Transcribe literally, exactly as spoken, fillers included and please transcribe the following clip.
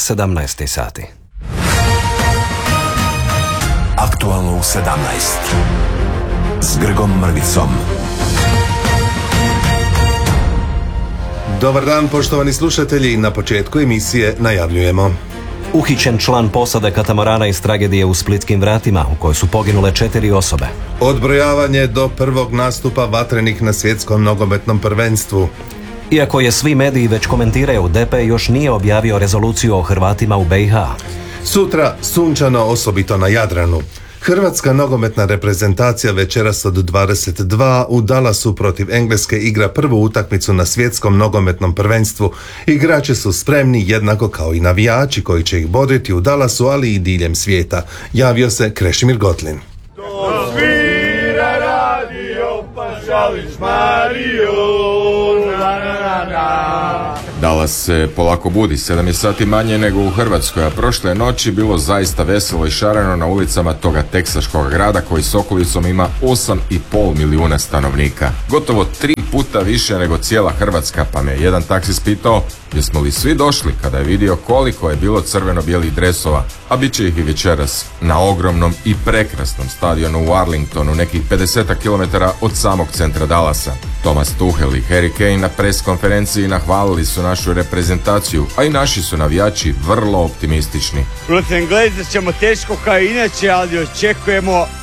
sedamnaest sati. Aktualno u sedamnaest s Grgom Mrvicom. Dobar dan, poštovani slušatelji. Na početku emisije najavljujemo. Uhićen član posade katamorana iz tragedije u Splitskim vratima, u kojoj su poginule četiri osobe. Odbrojavanje do prvog nastupa vatrenih na svjetskom nogometnom prvenstvu. Iako je svi mediji već komentiraju, D P još nije objavio rezoluciju o Hrvatima u B i H. Sutra sunčano, osobito na Jadranu. Hrvatska nogometna reprezentacija večeras od dvadeset dva u Dallasu protiv Engleske igra prvu utakmicu na svjetskom nogometnom prvenstvu. Igrači su spremni jednako kao i navijači koji će ih bodriti u Dallasu, ali i diljem svijeta. Javio se Krešimir Gotlin. To svira radio, pa šališ Mario, na, na, na. Dallas se polako budi, sedam je sati manje nego u Hrvatskoj, a prošle noći bilo zaista veselo i šareno na ulicama toga teksaškog grada koji s okolicom ima osam i pol milijuna stanovnika. Gotovo tri puta više nego cijela Hrvatska, pa me jedan taksist pitao jesmo li svi došli kada je vidio koliko je bilo crveno-bijelih dresova, a bit će ih i večeras na ogromnom i prekrasnom stadionu u Arlingtonu, nekih pedeset kilometara od samog centra Dallasa. Thomas Tuchel i Harry Kane na pres konferenciji nahvalili su našu reprezentaciju, a i naši su navijači vrlo optimistični. Protiv Engleza ćemo teško kao inače, ali očekujemo